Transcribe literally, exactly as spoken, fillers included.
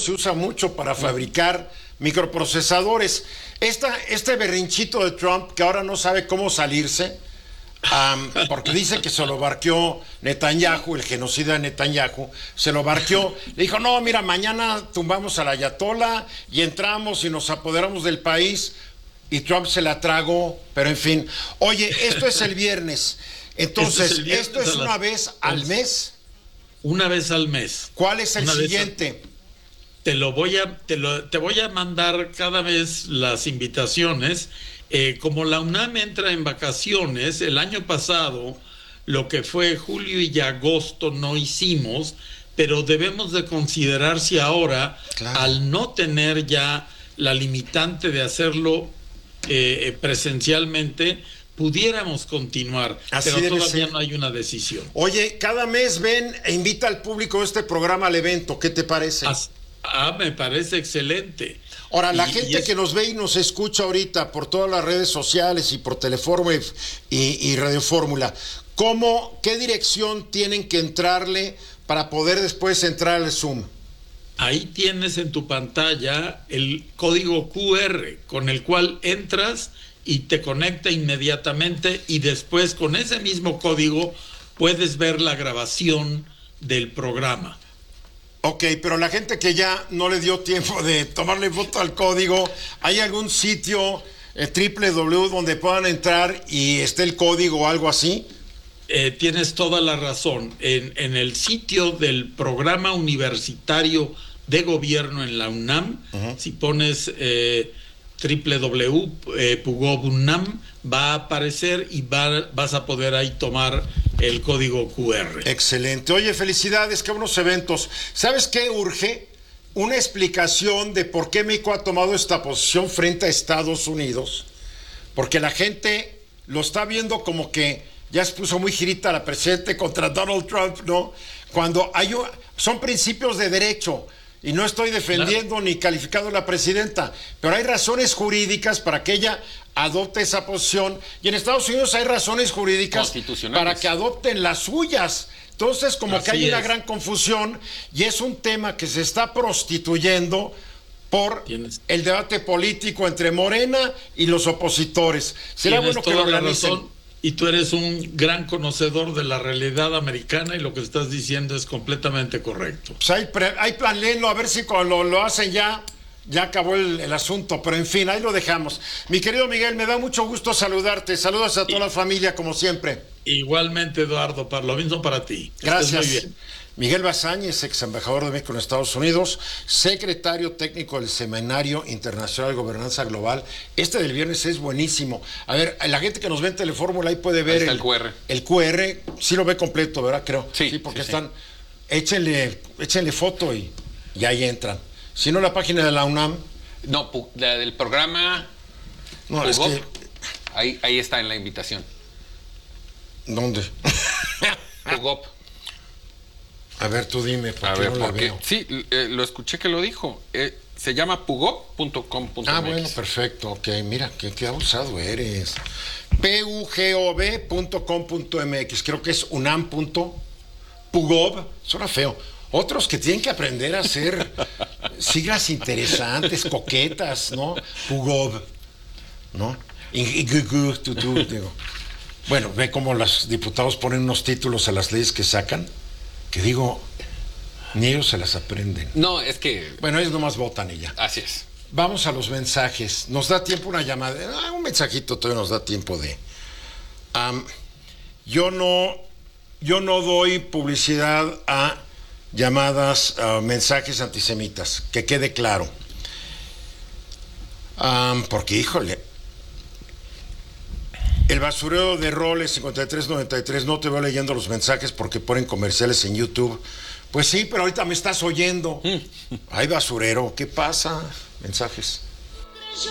se usa mucho para fabricar microprocesadores. Esta, este berrinchito de Trump, que ahora no sabe cómo salirse, um, porque dice que se lo barqueó Netanyahu, el genocida de Netanyahu, se lo barqueó. Le dijo, no, mira, mañana tumbamos al ayatollah y entramos y nos apoderamos del país. Y Trump se la tragó, pero en fin. Oye, esto es el viernes. Entonces, ¿esto es, viernes ¿esto es una vez al mes? Una vez al mes. ¿Cuál es el una siguiente? Te lo voy a, te lo, te voy a mandar cada vez las invitaciones. Eh, como la UNAM entra en vacaciones, el año pasado, lo que fue julio y agosto no hicimos, pero debemos de considerar si ahora, claro, al no tener ya la limitante de hacerlo eh, presencialmente, pudiéramos continuar, Así pero debe todavía ser. no hay una decisión. Oye, cada mes ven e invita al público de este programa al evento, ¿qué te parece? As, ah, me parece excelente. Ahora, la y, gente y es... que nos ve y nos escucha ahorita por todas las redes sociales y por Telefórmula y, y Radio Fórmula, ¿cómo, qué dirección tienen que entrarle para poder después entrar al Zoom? Ahí tienes en tu pantalla el código Q R con el cual entras y te conecta inmediatamente, y después con ese mismo código puedes ver la grabación del programa. Ok, pero la gente que ya no le dio tiempo de tomarle foto al código, ¿hay algún sitio eh, doble u doble u doble u donde puedan entrar y esté el código o algo así? Eh, tienes toda la razón. En, en el sitio del Programa Universitario de Gobierno en la UNAM, uh-huh. si pones eh, doble u doble u doble u punto pugob punto unam, va a aparecer y va, vas a poder ahí tomar el código Q R. Excelente. Oye, felicidades, qué buenos eventos. ¿Sabes qué urge? Una explicación de por qué México ha tomado esta posición frente a Estados Unidos. Porque la gente lo está viendo como que ya se puso muy girita la presidente contra Donald Trump, ¿no? Cuando hay un, son principios de derecho, y no estoy defendiendo claro. ni calificando a la presidenta, pero hay razones jurídicas para que ella adopte esa posición, y en Estados Unidos hay razones jurídicas para que adopten las suyas. Entonces, como Así que hay es. una gran confusión, y es un tema que se está prostituyendo por ¿Tienes? el debate político entre Morena y los opositores. Será bueno que lo organicen. Y tú eres un gran conocedor de la realidad americana, y lo que estás diciendo es completamente correcto. Pues hay, pre, hay planlelo, a ver si cuando lo, lo hacen ya, ya acabó el, el asunto, pero en fin, ahí lo dejamos. Mi querido Miguel, me da mucho gusto saludarte. Saludos a toda y, la familia, como siempre. Igualmente, Eduardo, para lo mismo para ti. Gracias. Muy bien. Miguel Bazáñez, ex embajador de México en Estados Unidos, secretario técnico del Seminario Internacional de Gobernanza Global. Este del viernes es buenísimo. A ver, la gente que nos ve en Telefórmula ahí puede ver ahí el, el Q R. El Q R, sí lo ve completo, ¿verdad? Creo. Sí, sí porque sí, están. Sí. Échenle, échenle foto y, y ahí entran. Si no, la página de la UNAM. No, la del programa. No, es que... ahí, ahí está en la invitación. ¿Dónde? Pugop. A ver, tú dime, ¿por a qué ver, no la porque, veo? Sí, eh, lo escuché que lo dijo. Eh, se llama pugop punto com punto m x. Ah, bueno, perfecto. Ok, mira, qué, qué abusado eres. P U G O B punto com punto m x. Creo que es unam punto pugob. Suena feo. Otros que tienen que aprender a hacer siglas interesantes, coquetas, ¿no? Pugob, ¿no? Y, y, gu, tu, tu, digo. Bueno, ve cómo los diputados ponen unos títulos a las leyes que sacan, que digo, ni ellos se las aprenden. No, es que... Bueno, ellos nomás votan y ya. Así es. Vamos a los mensajes. Nos da tiempo una llamada. Ah, un mensajito todavía nos da tiempo de... Um, yo no yo no doy publicidad a llamadas, uh, mensajes antisemitas, que quede claro. Um, porque, híjole, el basurero de Roles cincuenta y tres noventa y tres, no te veo leyendo los mensajes porque ponen comerciales en YouTube. Pues sí, pero ahorita me estás oyendo. Ay, basurero, ¿qué pasa? Mensajes.